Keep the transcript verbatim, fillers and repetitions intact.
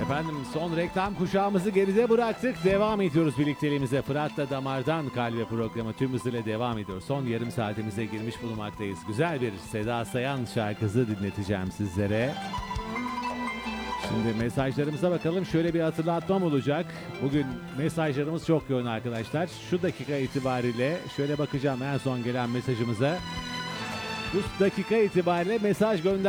Efendim son reklam kuşağımızı geride bıraktık. Devam ediyoruz birlikteliğimize. Fırat'la Damar'dan Kalbe programı tüm hızıyla devam ediyor. Son yarım saatimize girmiş bulunmaktayız. Güzel bir Seda Sayan şarkısı dinleteceğim sizlere. Şimdi mesajlarımıza bakalım. Şöyle bir hatırlatmam olacak. Bugün mesajlarımız çok yoğun arkadaşlar. Şu dakika itibariyle şöyle bakacağım en son gelen mesajımıza. Bu dakika itibariyle mesaj gönder.